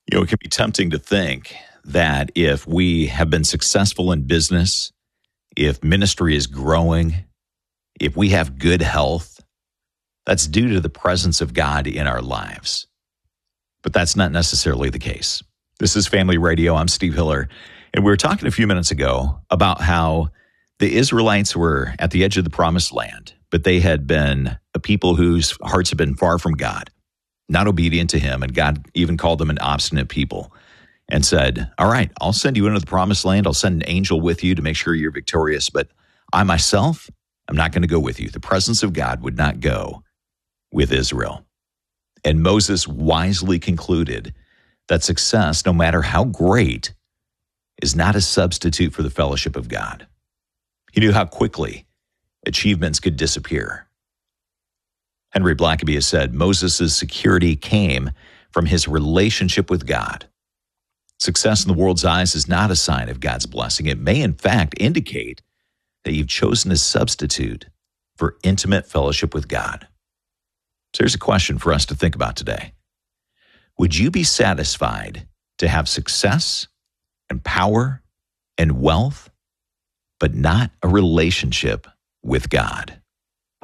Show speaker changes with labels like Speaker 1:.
Speaker 1: It can be tempting to think that if we have been successful in business, if ministry is growing, if we have good health, that's due to the presence of God in our lives. But that's not necessarily the case. This is Family Radio. I'm Steve Hiller. And we were talking a few minutes ago about how the Israelites were at the edge of the promised land, but they had been a people whose hearts had been far from God, not obedient to him. And God even called them an obstinate people and said, all right, I'll send you into the promised land. I'll send an angel with you to make sure you're victorious. But I myself, I'm not going to go with you. The presence of God would not go with Israel. And Moses wisely concluded that success, no matter how great, is not a substitute for the fellowship of God. He knew how quickly achievements could disappear. Henry Blackaby has said Moses' security came from his relationship with God. Success in the world's eyes is not a sign of God's blessing. It may, in fact, indicate that you've chosen a substitute for intimate fellowship with God. So here's a question for us to think about today. Would you be satisfied to have success and power and wealth, but not a relationship with God?